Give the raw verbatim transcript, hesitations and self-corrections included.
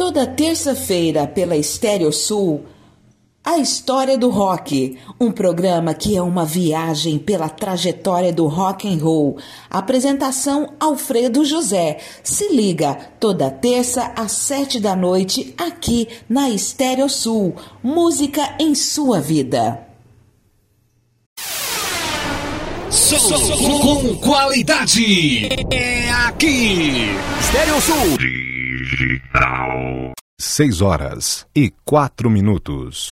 Toda terça-feira pela Estéreo Sul, A História do Rock, um programa que é uma viagem pela trajetória do rock and roll. Apresentação Alfredo José. Se liga, toda terça às sete da noite, aqui na Estéreo Sul. Música em sua vida. Som com qualidade. É aqui. Estéreo Sul. Seis horas e quatro minutos.